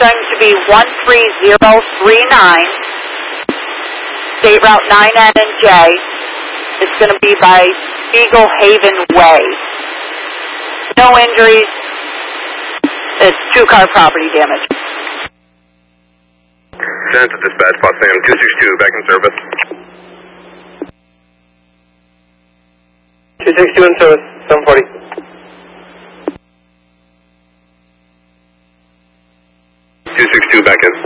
going to be 13039, State Route 9N and J. It's going to be by Eagle Haven Way. No injuries. It's 2-car property damage. Send to dispatch, Fox AM 262, back in service. 262 in service, 740. Back in.